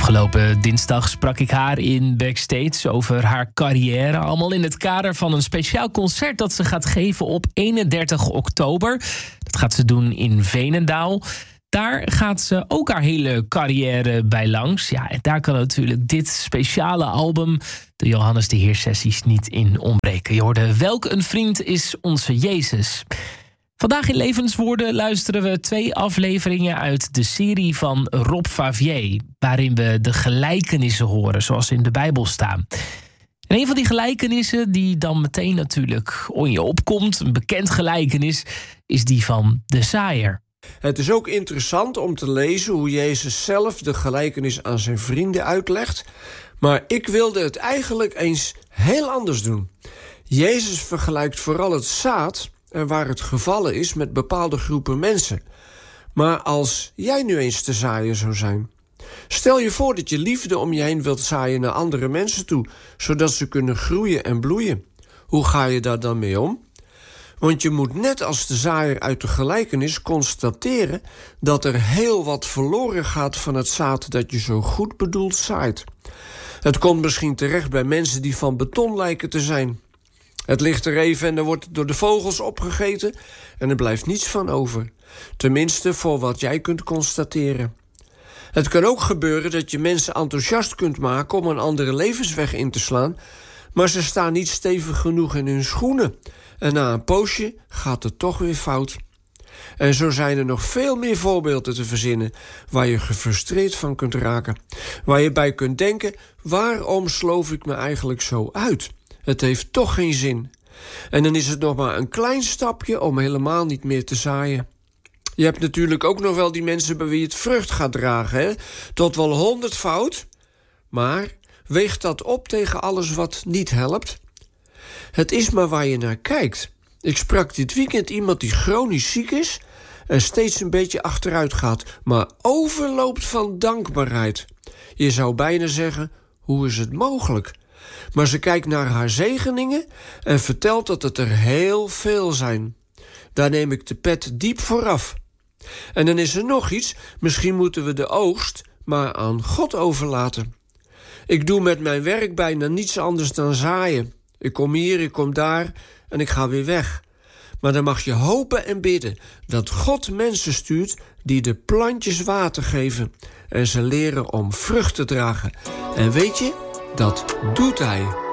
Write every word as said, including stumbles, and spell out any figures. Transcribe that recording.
Afgelopen dinsdag sprak ik haar in Backstage over haar carrière. Allemaal in het kader van een speciaal concert dat ze gaat geven op eenendertig oktober. Dat gaat ze doen in Veenendaal. Daar gaat ze ook haar hele carrière bij langs. Ja, en daar kan natuurlijk dit speciale album, de Johannes de Heer sessies, niet in ontbreken. Je hoorde Welk een vriend is onze Jezus. Vandaag in Levenswoorden luisteren we twee afleveringen uit de serie van Rob Favier, waarin we de gelijkenissen horen, zoals in de Bijbel staan. En een van die gelijkenissen die dan meteen natuurlijk in je opkomt, een bekend gelijkenis, is die van de zaaier. Het is ook interessant om te lezen hoe Jezus zelf de gelijkenis aan zijn vrienden uitlegt. Maar ik wilde het eigenlijk eens heel anders doen. Jezus vergelijkt vooral het zaad en waar het gevallen is met bepaalde groepen mensen. Maar als jij nu eens de zaaier zou zijn, stel je voor dat je liefde om je heen wilt zaaien naar andere mensen toe, zodat ze kunnen groeien en bloeien. Hoe ga je daar dan mee om? Want je moet net als de zaaier uit de gelijkenis constateren dat er heel wat verloren gaat van het zaad dat je zo goed bedoeld zaait. Het komt misschien terecht bij mensen die van beton lijken te zijn. Het ligt er even en er wordt door de vogels opgegeten en er blijft niets van over. Tenminste voor wat jij kunt constateren. Het kan ook gebeuren dat je mensen enthousiast kunt maken om een andere levensweg in te slaan, maar ze staan niet stevig genoeg in hun schoenen. En na een poosje gaat het toch weer fout. En zo zijn er nog veel meer voorbeelden te verzinnen waar je gefrustreerd van kunt raken. Waar je bij kunt denken, waarom sloof ik me eigenlijk zo uit? Het heeft toch geen zin. En dan is het nog maar een klein stapje om helemaal niet meer te zaaien. Je hebt natuurlijk ook nog wel die mensen bij wie het vrucht gaat dragen, hè? Tot wel honderdvoud. Maar weegt dat op tegen alles wat niet helpt? Het is maar waar je naar kijkt. Ik sprak dit weekend iemand die chronisch ziek is en steeds een beetje achteruit gaat, maar overloopt van dankbaarheid. Je zou bijna zeggen, hoe is het mogelijk? Maar ze kijkt naar haar zegeningen en vertelt dat het er heel veel zijn. Daar neem ik de pet diep vooraf. En dan is er nog iets, misschien moeten we de oogst maar aan God overlaten. Ik doe met mijn werk bijna niets anders dan zaaien. Ik kom hier, ik kom daar en ik ga weer weg. Maar dan mag je hopen en bidden dat God mensen stuurt die de plantjes water geven en ze leren om vrucht te dragen. En weet je, dat doet hij.